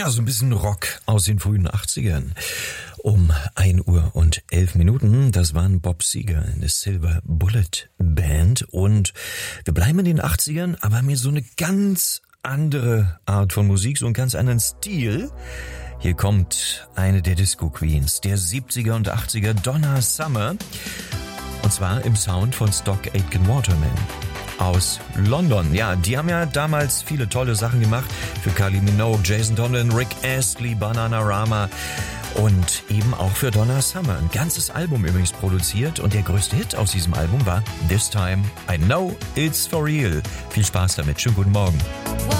Ja, so ein bisschen Rock aus den frühen 80ern. Um 1:11 Das waren Bob Seger in der Silver Bullet Band. Und wir bleiben in den 80ern, aber haben hier so eine ganz andere Art von Musik, so einen ganz anderen Stil. Hier kommt eine der Disco Queens der 70er und 80er, Donna Summer. Und zwar im Sound von Stock Aitken Waterman aus London. Ja, die haben ja damals viele tolle Sachen gemacht für Kylie Minogue, Jason Donovan, Rick Astley, Bananarama und eben auch für Donna Summer. Ein ganzes Album übrigens produziert und der größte Hit aus diesem Album war This Time I Know It's For Real. Viel Spaß damit. Schönen guten Morgen.